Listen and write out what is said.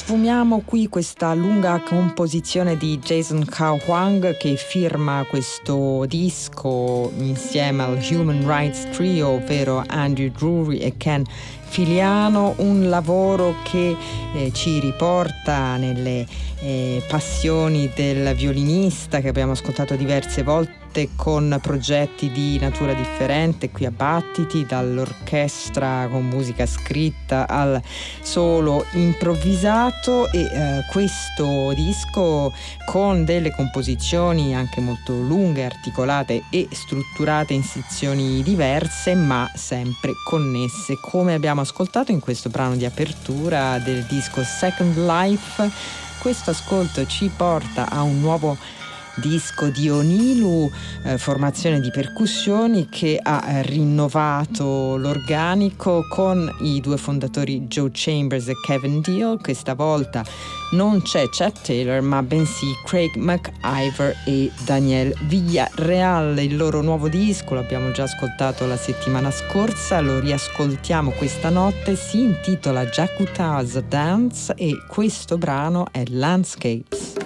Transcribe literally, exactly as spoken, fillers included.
sfumiamo qui questa lunga composizione di Jason Cao Huang, che firma questo disco insieme al Human Rights Trio, ovvero Andrew Drury e Ken Filiano, un lavoro che eh, ci riporta nelle eh, passioni del violinista che abbiamo ascoltato diverse volte, con progetti di natura differente qui a Battiti, dall'orchestra con musica scritta al solo improvvisato, e eh, questo disco con delle composizioni anche molto lunghe, articolate e strutturate in sezioni diverse ma sempre connesse, come abbiamo ascoltato in questo brano di apertura del disco Second Life. Questo ascolto ci porta a un nuovo disco di Onilu, eh, formazione di percussioni che ha eh, rinnovato l'organico con i due fondatori Joe Chambers e Kevin Deal. Questa volta non c'è Chad Taylor, ma bensì Craig McIver e Daniel Villarreal. Il loro nuovo disco l'abbiamo già ascoltato la settimana scorsa, lo riascoltiamo questa notte, si intitola Jakuta's Dance e questo brano è Landscapes.